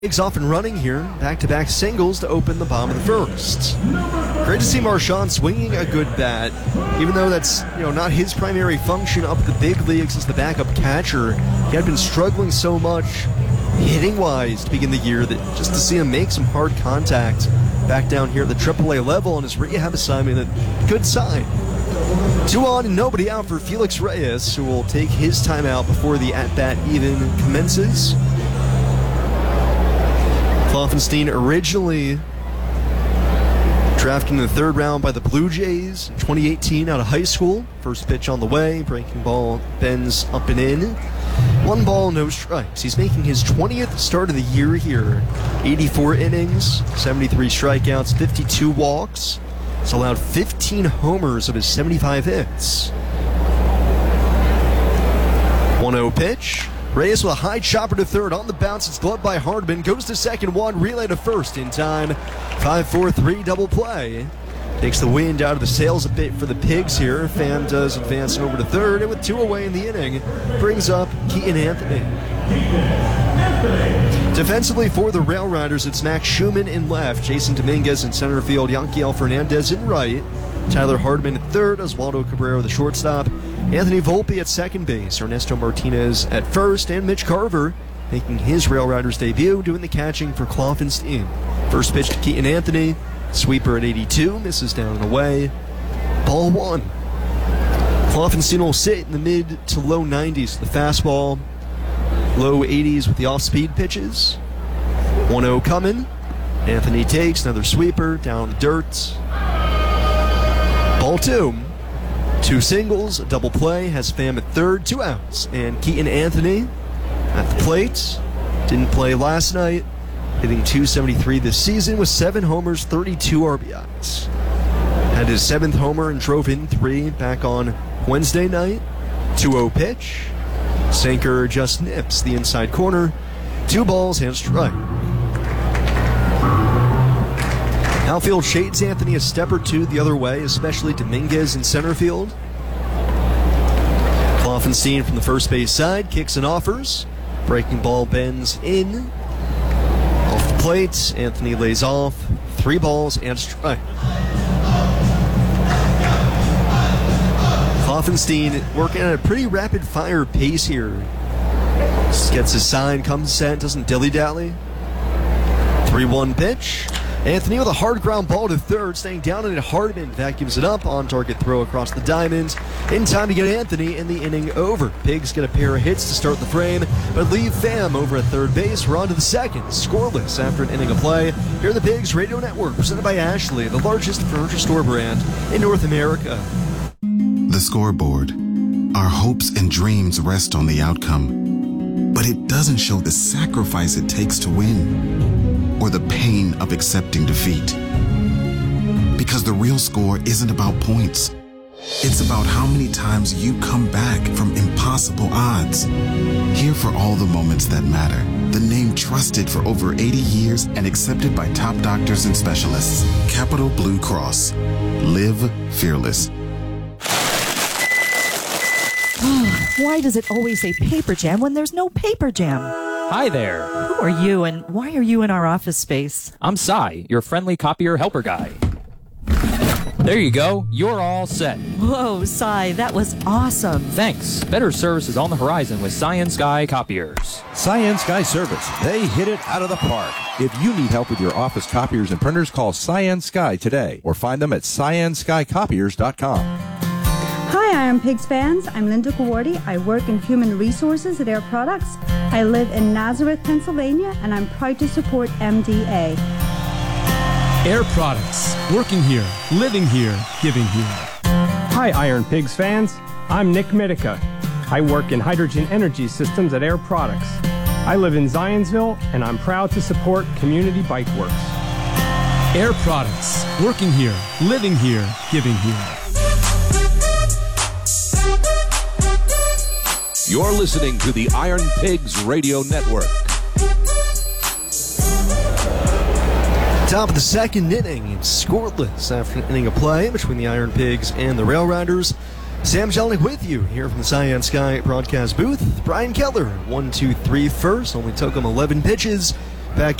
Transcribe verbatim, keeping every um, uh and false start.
Pigs off and running here, back-to-back singles to open the bottom of the first. Great to see Marchand swinging a good bat, even though that's you know not his primary function up at the big leagues as the backup catcher. He had been struggling so much hitting-wise to begin the year that just to see him make some hard contact back down here at the triple A level on his rehab assignment, a good sign. Two on and nobody out for Felix Reyes, who will take his time out before the at-bat even commences. Kloffenstein originally drafted in the third round by the Blue Jays in twenty eighteen out of high school. First pitch on the way, breaking ball bends up and in. One ball, no strikes. He's making his twentieth start of the year here. eighty-four innings, seventy-three strikeouts, fifty-two walks. He's allowed fifteen homers of his seventy-five hits. one oh pitch. Reyes with a high chopper to third. On the bounce, it's gloved by Hardman. Goes to second, one. Relay to first in time. five four three double play. Takes the wind out of the sails a bit for the Pigs here. Pham does advance over to third, and with two away in the inning, brings up Keaton Anthony. Defensively for the Rail Riders, it's Max Schumann in left, Jason Dominguez in center field, Yanquiel Fernandez in right, Tyler Hardman at third, Oswaldo Cabrera the shortstop, Anthony Volpe at second base, Ernesto Martinez at first, and Mitch Carver making his Rail Riders debut, doing the catching for Kloffenstein. First pitch to Keaton Anthony, sweeper at eighty-two, misses down and away. Ball one. Kloffenstein will sit in the mid to low nineties, the fastball, low eighties with the off-speed pitches. one oh coming. Anthony takes another sweeper, down the dirt. Ball two. Two singles, a double play, has Pham at third, two outs. And Keaton Anthony at the plate. Didn't play last night, hitting two seventy-three this season with seven homers, thirty-two R B Is. Had his seventh homer and drove in three back on Wednesday night. two oh pitch. Sinker just nips the inside corner. Two balls and strike. Outfield shades Anthony a step or two the other way, especially Dominguez in center field. Kloffenstein from the first base side kicks and offers. Breaking ball bends in. Off the plate, Anthony lays off. Three balls and strike. Kloffenstein working at a pretty rapid fire pace here. Just gets his sign, comes set, doesn't dilly-dally. three one pitch. Anthony with a hard ground ball to third, staying down in it. Hardman vacuums it up, on target throw across the diamond. In time to get Anthony in the inning over. Pigs get a pair of hits to start the frame, but leave Pham over at third base. We're on to the second, scoreless after an inning of play. Here are the Pigs Radio Network, presented by Ashley, the largest furniture store brand in North America. The scoreboard. Our hopes and dreams rest on the outcome, but it doesn't show the sacrifice it takes to win, or the pain of accepting defeat. Because the real score isn't about points. It's about how many times you come back from impossible odds. Here for all the moments that matter. The name trusted for over eighty years and accepted by top doctors and specialists. Capital Blue Cross. Live fearless. Why does it always say paper jam when there's no paper jam? Hi there. Who are you and why are you in our office space? I'm Cy, your friendly copier helper guy. There you go. You're all set. Whoa, Cy, that was awesome. Thanks. Better service is on the horizon with Cyan Sky Copiers. Cyan Sky Service. They hit it out of the park. If you need help with your office copiers and printers, call Cyan Sky today or find them at cyan sky copiers dot com. Hi, Iron Pigs fans. I'm Linda Kawardi. I work in human resources at Air Products. I live in Nazareth, Pennsylvania, and I'm proud to support M D A. Air Products. Working here, living here, giving here. Hi, Iron Pigs fans. I'm Nick Mitica. I work in hydrogen energy systems at Air Products. I live in Zionsville, and I'm proud to support Community Bike Works. Air Products. Working here, living here, giving here. You're listening to the Iron Pigs Radio Network. Top of the second inning, it's scoreless after an inning of play between the Iron Pigs and the Rail Riders. Sam Jelnick with you here from the Cyan Sky broadcast booth. Brian Keller, one two three first, only took him eleven pitches. Back